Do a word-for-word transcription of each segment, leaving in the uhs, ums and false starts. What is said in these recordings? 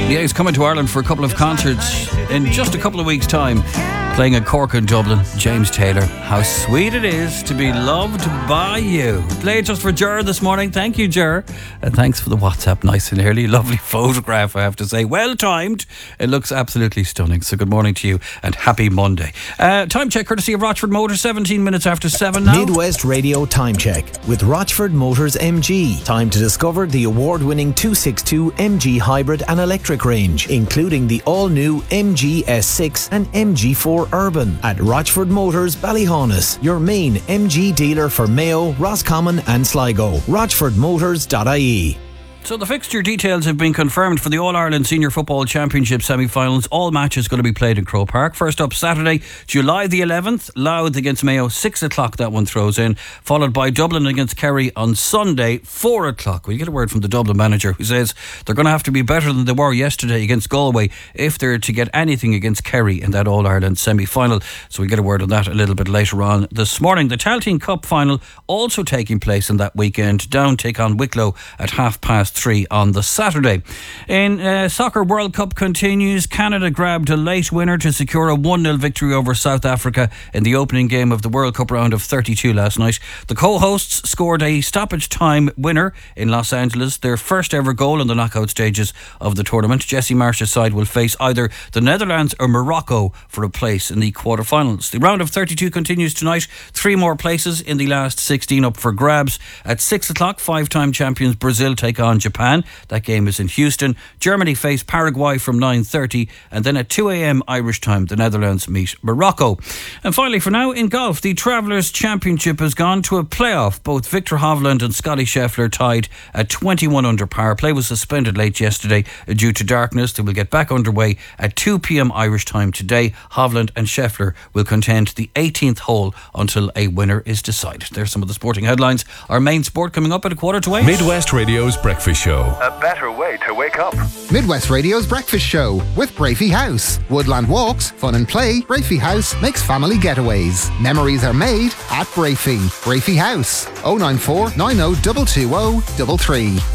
Yeah, he's coming to Ireland for a couple of concerts in just a couple of weeks' time, playing at Cork and Dublin. James Taylor, how sweet it is to be loved by you. Play it just for Ger this morning. Thank you, Ger. And thanks for the WhatsApp, nice and early. Lovely photograph, I have to say. Well timed. It looks absolutely stunning. So good morning to you and happy Monday. Uh, time check courtesy of Rochford Motors, seventeen minutes after seven now. Midwest Radio Time Check with Rochford Motors M G. Time to discover the award-winning two sixty-two M G hybrid and electric range, including the all-new M G S six and M G four Urban at Rochford Motors, Ballyhaunis, your main M G dealer for Mayo, Roscommon and Sligo. rochford motors dot I E. So the fixture details have been confirmed for the All-Ireland Senior Football Championship semi-finals. All matches going to be played in Croke Park. First up, Saturday, July the eleventh, Louth against Mayo, six o'clock that one throws in, followed by Dublin against Kerry on Sunday, four o'clock. We get a word from the Dublin manager who says they're going to have to be better than they were yesterday against Galway if they're to get anything against Kerry in that All-Ireland semi-final. So we get a word on that a little bit later on this morning. The Tailteann Cup final also taking place on that weekend. Down take on Wicklow at half past three on the Saturday. In uh, Soccer World Cup continues. Canada grabbed a late winner to secure a one nil victory over South Africa in the opening game of the World Cup round of thirty-two last night. The co-hosts scored a stoppage time winner in Los Angeles, their first ever goal in the knockout stages of the tournament. Jesse Marsh's side will face either the Netherlands or Morocco for a place in the quarterfinals. The round of thirty-two continues tonight. Three more places in the last sixteen up for grabs. At six o'clock, five-time champions Brazil take on Japan. That game is in Houston. Germany face Paraguay from nine thirty, and then at two a.m. Irish time the Netherlands meet Morocco. And finally, for now, in golf, the Travellers Championship has gone to a playoff. Both Victor Hovland and Scotty Scheffler tied at twenty-one under par. Play was suspended late yesterday due to darkness. They will get back underway at two p.m. Irish time today. Hovland and Scheffler will contend the eighteenth hole until a winner is decided. There's some of the sporting headlines. Our main sport coming up at a quarter to eight. Midwest Radio's Breakfast Show. A better way to wake up. Midwest Radio's Breakfast Show with Brafey House. Woodland walks, fun and play. Brafey House makes family getaways. Memories are made at Brafey. Brafey House. oh nine four, nine oh two two oh three three.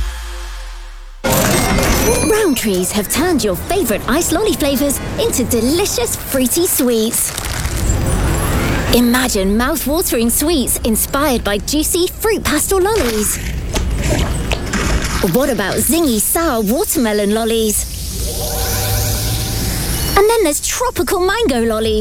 Rowntrees have turned your favourite ice lolly flavours into delicious fruity sweets. Imagine mouth-watering sweets inspired by juicy fruit pastel lollies. What about zingy sour watermelon lollies? And then there's tropical mango lollies.